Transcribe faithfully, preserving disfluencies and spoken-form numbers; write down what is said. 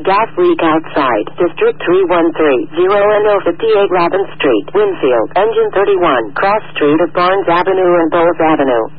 gas leak outside. District three one three, zero N O fifty-eight Robin Street, Winfield. Engine thirty-one, cross street of Barnes Avenue and Bowles Avenue.